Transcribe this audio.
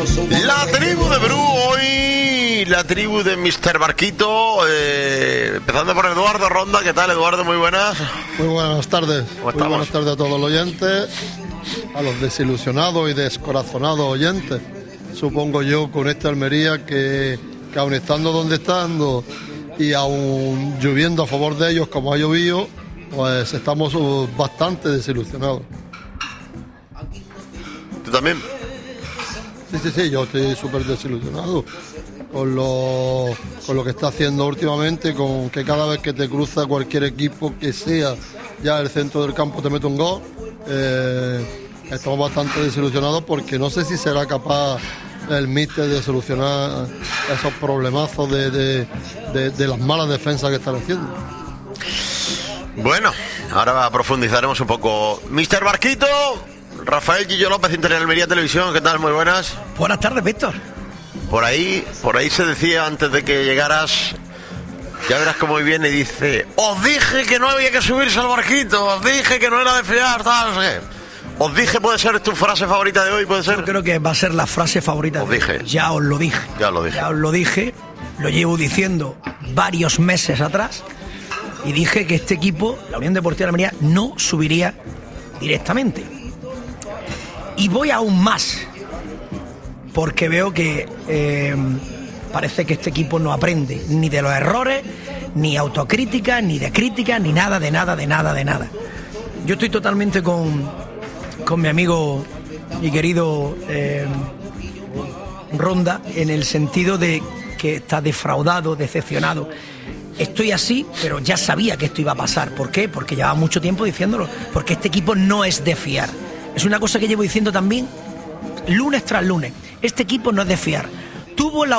La tribu de Bru hoy, la tribu de Mr. Barquito, empezando por Eduardo Ronda. ¿Qué tal, Eduardo? Muy buenas. Muy buenas tardes. ¿Cómo estamos? Muy buenas tardes a todos los oyentes, a los desilusionados y descorazonados oyentes. Supongo yo con esta Almería que aun estando donde estando y aun lloviendo a favor de ellos como ha llovido, pues estamos bastante desilusionados. ¿Tú también? Sí, yo estoy súper desilusionado con lo que está haciendo últimamente, con que cada vez que te cruza cualquier equipo que sea ya el centro del campo te mete un gol. Estamos bastante desilusionados porque no sé si será capaz el míster de solucionar esos problemazos de las malas defensas que están haciendo. Bueno, ahora profundizaremos un poco. Mr. Barquito, Rafael Guillo López, Internet Almería Televisión, ¿qué tal? Muy buenas. Buenas tardes, Víctor. Por ahí se decía antes de que llegaras, ya verás cómo viene y dice: os dije que no había que subirse al barquito, os dije que no era de fiar, tal, no sé qué. Os dije, puede ser tu frase favorita de hoy, puede ser. Yo creo que va a ser la frase favorita. Os dije. Ya os lo dije. Ya os lo dije. Lo llevo diciendo varios meses atrás y dije que este equipo, la Unión Deportiva Almería, no subiría directamente. Y voy aún más, porque veo que parece que este equipo no aprende ni de los errores, ni autocrítica, ni de crítica, ni nada, de nada. Yo estoy totalmente con mi amigo y querido Ronda, en el sentido de que está defraudado, decepcionado. Estoy así, pero ya sabía que esto iba a pasar. ¿Por qué? Porque llevaba mucho tiempo diciéndolo. Porque este equipo no es de fiar. Es una cosa que llevo diciendo también lunes tras lunes. Este equipo no es de fiar. Tuvo la